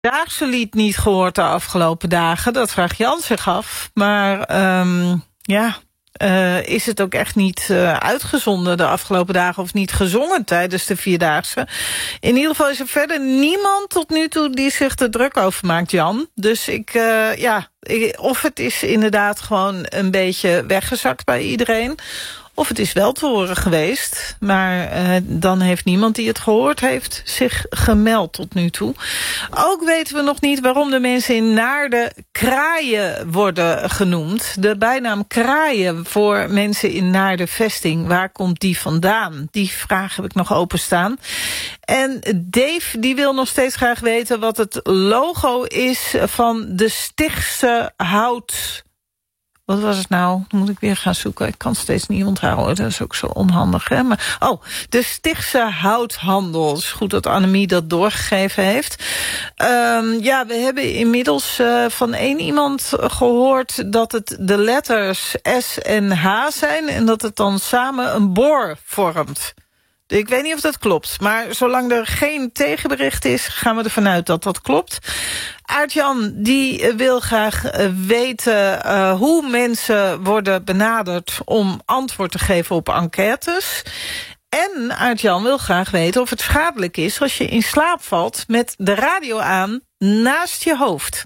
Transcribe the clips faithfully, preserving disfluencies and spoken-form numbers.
Daagse lied niet gehoord de afgelopen dagen. Dat vraagt Jan zich af. Maar um, ja, uh, is het ook echt niet uh, uitgezonden de afgelopen dagen... of niet gezongen tijdens de Vierdaagse? In ieder geval is er verder niemand tot nu toe die zich er druk over maakt, Jan. Dus ik, uh, ja, of het is inderdaad gewoon een beetje weggezakt bij iedereen... of het is wel te horen geweest, maar uh, dan heeft niemand die het gehoord heeft zich gemeld tot nu toe. Ook weten we nog niet waarom de mensen in Naarden kraaien worden genoemd. De bijnaam kraaien voor mensen in Naarden vesting, waar komt die vandaan? Die vraag heb ik nog openstaan. En Dave die wil nog steeds graag weten wat het logo is van de Stichtse Hout... Wat was het nou? Moet ik weer gaan zoeken. Ik kan het steeds niet onthouden. Dat is ook zo onhandig, hè? Maar, oh, de Stichtse Houthandel. Het is goed dat Annemie dat doorgegeven heeft. Um, ja, we hebben inmiddels uh, van één iemand gehoord... dat het de letters S en H zijn... en dat het dan samen een boor vormt. Ik weet niet of dat klopt, maar zolang er geen tegenbericht is... gaan we ervan uit dat dat klopt. Aart-Jan die wil graag weten uh, hoe mensen worden benaderd... om antwoord te geven op enquêtes. En Aart-Jan wil graag weten of het schadelijk is... als je in slaap valt met de radio aan naast je hoofd.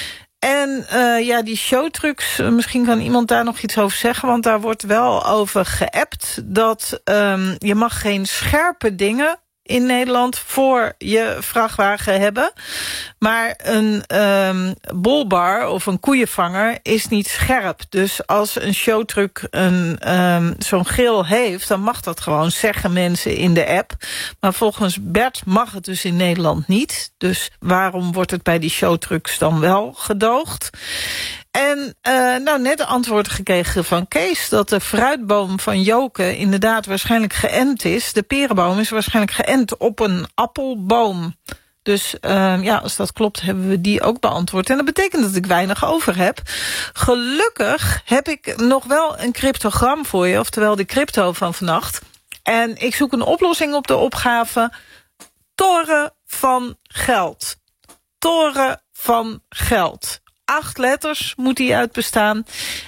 En uh, ja, die showtrucs, misschien kan iemand daar nog iets over zeggen... want daar wordt wel over geappt dat um, je mag geen scherpe dingen in Nederland voor je vrachtwagen hebben. Maar een um, bolbar of een koeienvanger is niet scherp. Dus als een showtruck een, um, zo'n grill heeft... dan mag dat gewoon, zeggen mensen in de app. Maar volgens Bert mag het dus in Nederland niet. Dus waarom wordt het bij die showtrucks dan wel gedoogd? En uh, nou net antwoord gekregen van Kees... dat de fruitboom van Joke inderdaad waarschijnlijk geënt is. De perenboom is waarschijnlijk geënt op een appelboom. Dus uh, ja, als dat klopt hebben we die ook beantwoord. En dat betekent dat ik weinig over heb. Gelukkig heb ik nog wel een cryptogram voor je... oftewel de crypto van vannacht. En ik zoek een oplossing op de opgave... toren van geld. Toren van geld. Acht letters moet die uitbestaan.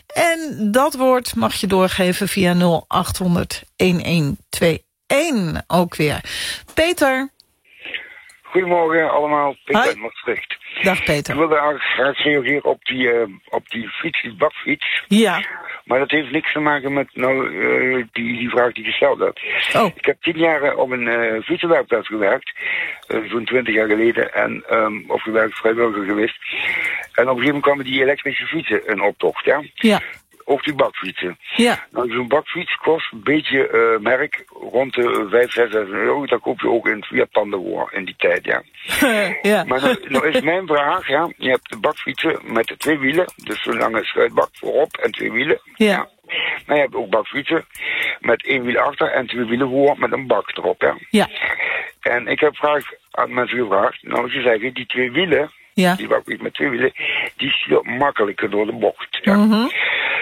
En dat woord mag je doorgeven via nul acht honderd elf tweeëntwintig ook weer. Peter. Goedemorgen allemaal, Peter uit Hi. Maastricht. Dag Peter. Ik wilde eigenlijk graag reageren op die, uh, op die fiets, die bakfiets. Ja. Maar dat heeft niks te maken met nou, uh, die, die vraag die gesteld hebt. Oh. Ik heb tien jaar op een uh, fietsenwerkplaats gewerkt. Uh, zo'n twintig jaar geleden. En, um, of gewerkt vrijwilliger geweest. En op een gegeven moment kwamen die elektrische fietsen in optocht, ja? Ja. Ook die bakfietsen. Ja. Nou, zo'n bakfiets kost een beetje uh, merk rond de vijf, zesduizend euro. Dat koop je ook in Fiat Pandero in die tijd, ja. Ja. Maar nou, nou is mijn vraag, ja. Je hebt de bakfietsen met de twee wielen. Dus zo'n lange schuitbak voorop en twee wielen. Ja. Ja. Maar je hebt ook bakfietsen met één wiel achter en twee wielen voor met een bak erop, ja. Ja. En ik heb vraag aan mensen gevraagd. Nou, ze zeggen, die twee wielen, Ja. die bakfiets met twee wielen, die stuurt makkelijker door de bocht, ja. Mm-hmm.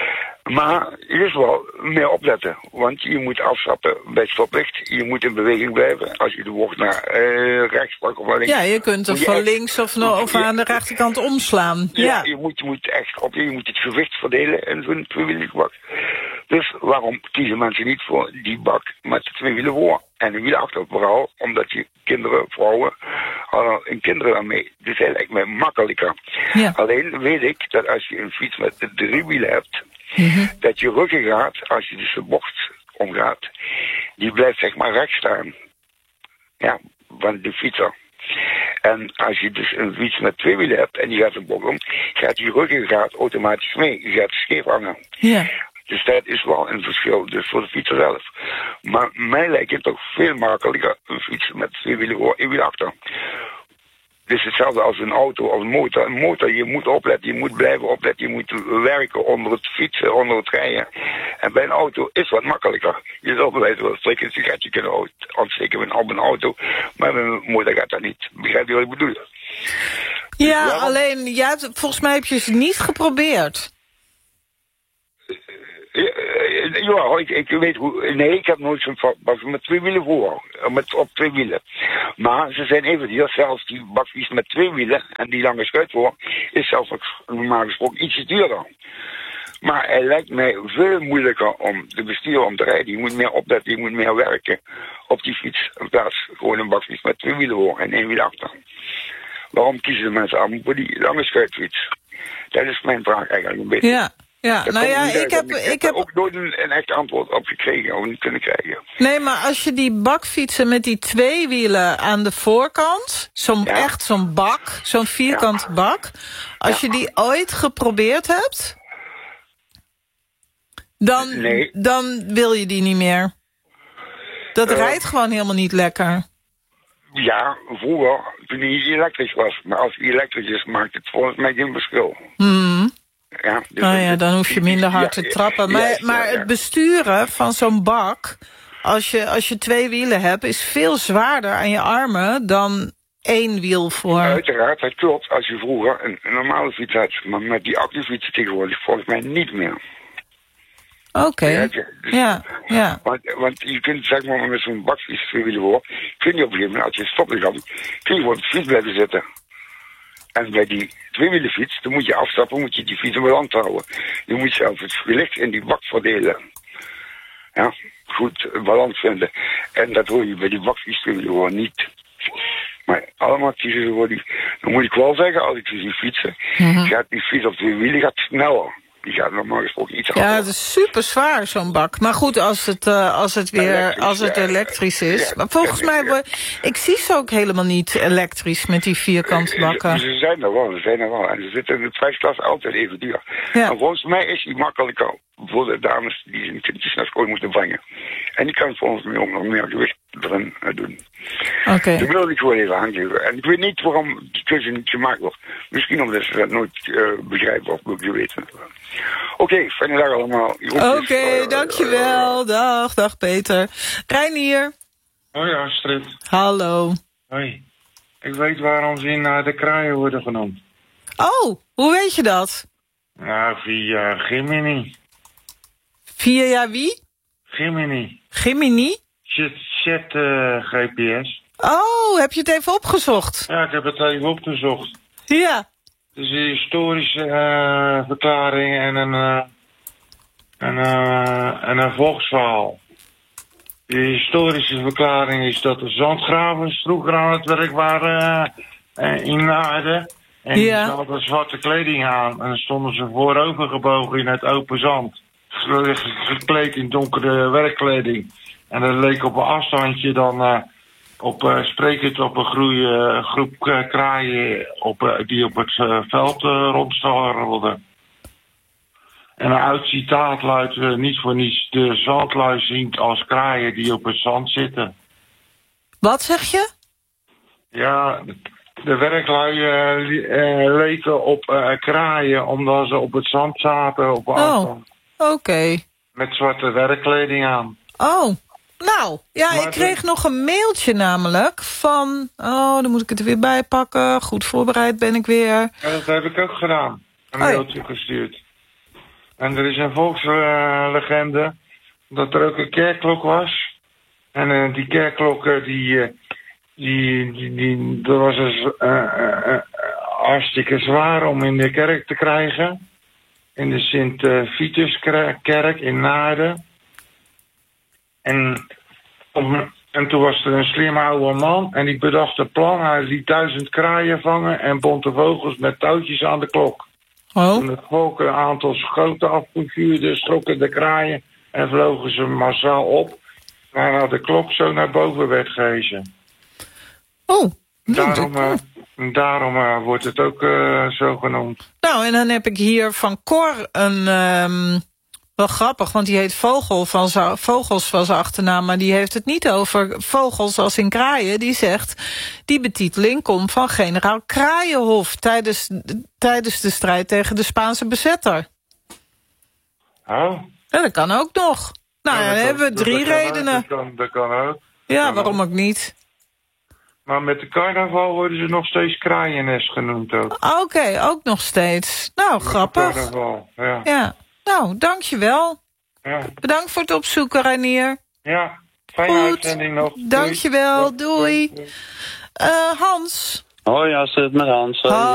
Maar je is wel meer opletten, want je moet afstappen bij het stoplicht. Je moet in beweging blijven als je de bocht naar uh, rechts pakt of naar links. Ja, je kunt er van echt, links of, no, of aan de rechterkant omslaan. Ja, Ja. Je, moet, je moet echt op, je moet het gewicht verdelen in zo'n tweewielige bak. Dus waarom kiezen mensen niet voor die bak met de twee wielen voor en een wiel achter? Vooral omdat je kinderen, vrouwen, hadden een kinderen daarmee. Dus dat lijkt mij makkelijker. Ja. Alleen weet ik dat als je een fiets met de drie wielen hebt, Mm-hmm. dat je ruggengraat, als je dus de bocht omgaat, die blijft zeg maar recht staan. Ja, van de fietser. En als je dus een fiets met twee wielen hebt en die gaat de bocht om, gaat die ruggengraat automatisch mee. Je gaat scheef hangen. Ja. Dus dat is wel een verschil, dus voor de fietser zelf. Maar mij lijkt het toch veel makkelijker een fiets met twee wielen voor, één wiel achter. Dus hetzelfde als een auto of een motor. Een motor, je moet opletten, je moet blijven opletten, je moet werken onder het fietsen, onder het rijden. En bij een auto is wat makkelijker. Je zal bij wijze van spreken een sigaretje kunnen ontsteken op een auto, maar met een motor gaat dat niet. Begrijp je wat ik bedoel? Ja, Dus alleen, ja, volgens mij heb je ze niet geprobeerd. Ja, ja ik, ik weet hoe... Nee, ik heb nooit zo'n bak met twee wielen voor. met, op twee wielen. Maar ze zijn even hier, zelfs die bakfiets met twee wielen en die lange schuit voor, is zelfs normaal gesproken ietsje duurder. Maar hij lijkt mij veel moeilijker om te besturen, om te rijden. Je moet meer opletten, je moet meer werken op die fiets. In plaats gewoon een bakfiets met twee wielen voor en één wiel achter. Waarom kiezen de mensen allemaal voor die lange schuitfiets? Dat is mijn vraag eigenlijk een beetje. Ja, ja. nou ja, ik heb... Ik, ik heb ook nooit een, een echt antwoord op gekregen, of niet kunnen krijgen. Nee, maar als je die bakfietsen met die twee wielen aan de voorkant, zo'n Ja. echt zo'n bak, zo'n vierkante Ja. bak, als Ja. je die ooit geprobeerd hebt, dan, Nee. dan wil je die niet meer. Dat Uh, rijdt gewoon helemaal niet lekker. Ja, vroeger, toen hij elektrisch was. Maar als hij elektrisch is, maakt het volgens mij geen verschil. Hmm. Ja, dus Nou ja, dan hoef je minder hard ja, te trappen. ja, Maar, ja, maar ja. het besturen van zo'n bak, als je, als je twee wielen hebt, is veel zwaarder aan je armen dan één wiel voor. Uiteraard, dat klopt. Als je vroeger een, een normale fiets had, maar met die accufietsen tegenwoordig volgens mij niet meer. Oké, okay. Ja, dus, ja, ja. Want, want je kunt zeg maar met zo'n bakfiets twee wielen voor, kun je op een gegeven moment, als je stopt gaat, kun je gewoon op de fiets blijven zitten. En bij die tweewielenfiets, dan moet je afstappen, moet je die fiets in balans houden. Je moet zelf het gewicht in die bak verdelen. Ja, goed balans vinden. En dat hoor je bij die bakfiets tweewielen gewoon niet. Maar allemaal kiezen ze voor die... Dan moet ik wel zeggen, als ik ze zie fietsen, mm-hmm. gaat die fiets op twee wielen gaat sneller. Die gaat normaal gesproken iets harder. Ja, het is super zwaar, zo'n bak. Maar goed, als het, uh, als het weer elektrisch, als het elektrisch is. Ja, maar volgens mij, ja. ik zie ze ook helemaal niet elektrisch met die vierkante bakken. Ze, ze zijn er wel, ze zijn er wel. En ze zitten in de prijsklasse altijd even duur. Ja. Maar volgens mij is die makkelijker voor de dames die hun kindjes naar school moeten brengen. En die kan volgens mij ook nog meer gewicht erin doen. Oké. Okay. Dat wil ik gewoon even aangeven. En ik weet niet waarom die keuze niet gemaakt wordt. Misschien omdat ze dat nooit uh, begrijpen of moeten weten. Oké, okay, fijne dag allemaal. Oké, okay, uh, dankjewel. Uh, dag, dag Peter. Reinier. Hoi Astrid. Hallo. Hoi. Ik weet waarom ze in uh, de kraaien worden genoemd. Oh, hoe weet je dat? Nou, via Gemini. Via wie? Gemini. Gemini? Chat uh, G P S. Oh, heb je het even opgezocht? Ja, ik heb het even opgezocht. Ja. Dus een historische uh, verklaring en een, uh, en, uh, en een volksverhaal. De historische verklaring is dat de zandgravers vroeger aan het werk waren uh, in Naarden. En ja. Ze hadden zwarte kleding aan en dan stonden ze voorover gebogen in het open zand. Gekleed in donkere werkkleding. En dat leek op een afstandje dan... Uh, Op, uh, sprekend op een groeie, uh, groep uh, kraaien op, uh, die op het uh, veld uh, rondstarrelden. En een oud citaat luidt uh, niet voor niets: de zandlui zien als kraaien die op het zand zitten. Wat zeg je? Ja, de werklui uh, uh, leken op uh, kraaien omdat ze op het zand zaten op afstand. Oh, oké. Okay. Met zwarte werkkleding aan. Oh. Nou, ja, maar ik kreeg de... nog een mailtje namelijk van... Oh, dan moet ik het er weer bij pakken. Goed voorbereid ben ik weer. Ja, dat heb ik ook gedaan. Een oh, mailtje ja. gestuurd. En er is een volkslegende uh, dat er ook een kerkklok was. En uh, die kerkklok, uh, die, uh, die, die, die... Dat was dus, uh, uh, uh, hartstikke zwaar om in de kerk te krijgen. In de Sint-Vituskerk in Naarden. En, om, en toen was er een slimme oude man en die bedacht een plan. Hij liet duizend kraaien vangen en bond de vogels met touwtjes aan de klok. Oh. Toen het volk een aantal schoten afvuurde, schrokken de kraaien en vlogen ze massaal op. Waarna de klok zo naar boven werd gehezen. Oh. Daarom, uh, daarom uh, wordt het ook uh, zo genoemd. Nou, en dan heb ik hier van Cor een... Um... Wel grappig, want die heet Vogel van zo, Vogels van zijn achternaam... maar die heeft het niet over vogels als in kraaien. Die zegt, die betiteling komt van generaal Kraaienhof... tijdens, tijdens de strijd tegen de Spaanse bezetter. Oh. Ja, dat kan ook nog. Nou, ja, dan hebben we drie dat redenen. Ook, dat, kan, dat kan ook. Ja, kan waarom ook. ook niet? Maar met de carnaval worden ze nog steeds kraaiennest genoemd ook. Oké, okay, ook nog steeds. Nou, met grappig. Carnaval, ja. Ja. Nou, dankjewel. Ja. Bedankt voor het opzoeken, Reinier. Ja, Fijne Goed. uitzending nog. Dankjewel, doei. doei. Uh, Hans. Hoi Astrid, met Hans. Hoi.